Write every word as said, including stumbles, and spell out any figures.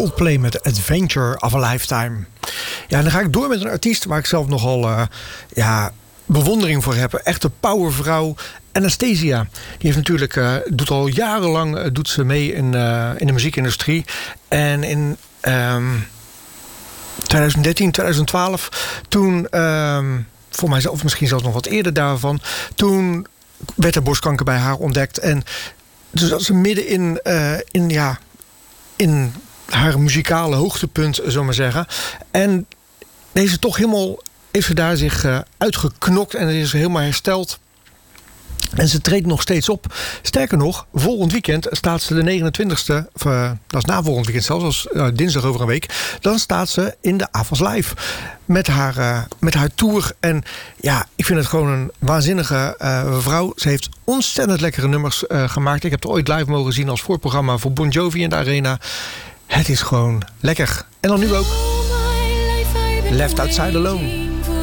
Coldplay met Adventure of a Lifetime. Ja, en dan ga ik door met een artiest waar ik zelf nogal uh, ja, bewondering voor heb. Echte powervrouw, Anastacia. Die heeft natuurlijk, uh, doet al jarenlang uh, doet ze mee in, uh, in de muziekindustrie. En in um, twintig dertien, twintig twaalf, toen, um, voor mijzelf misschien zelfs nog wat eerder daarvan, toen werd er borstkanker bij haar ontdekt. En dus zat ze midden in, uh, in, ja, in haar muzikale hoogtepunt, zullen we maar zeggen. En deze toch helemaal, heeft ze daar zich uh, uitgeknokt en is helemaal hersteld. En ze treedt nog steeds op. Sterker nog, volgend weekend staat ze de negenentwintigste, of, uh, dat is na volgend weekend zelfs, als uh, dinsdag over een week. Dan staat ze in de Avas Live met haar, uh, met haar tour. En ja, ik vind het gewoon een waanzinnige uh, vrouw. Ze heeft ontzettend lekkere nummers uh, gemaakt. Ik heb er ooit live mogen zien als voorprogramma voor Bon Jovi in de Arena. Het is gewoon lekker. En dan nu ook Left Outside Alone.